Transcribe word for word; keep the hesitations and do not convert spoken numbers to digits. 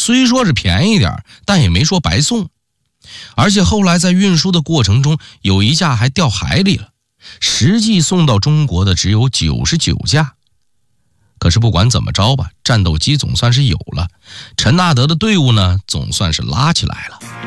虽说是便宜点，但也没说白送。而且后来在运输的过程中，有一架还掉海里了，实际送到中国的只有九十九架。可是不管怎么着吧，战斗机总算是有了，陈纳德的队伍呢，总算是拉起来了。